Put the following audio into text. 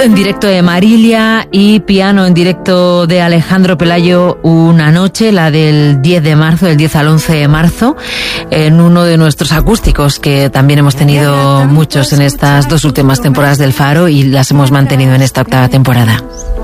en directo de Marilia y piano en directo de Alejandro Pelayo, una noche, la del 10 de marzo, del 10 al 11 de marzo, en uno de nuestros acústicos, que también hemos tenido muchos en estas 2 últimas temporadas del Faro y las hemos mantenido en esta 8ª temporada.